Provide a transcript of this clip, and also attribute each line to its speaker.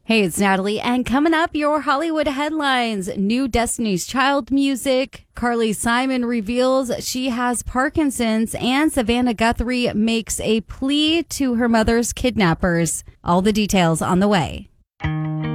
Speaker 1: Hey, it's Natalie, and coming up, your Hollywood headlines. New Destiny's Child music. Carly Simon reveals she has Parkinson's, and Savannah Guthrie makes a plea to her mother's kidnappers. All the details on the way.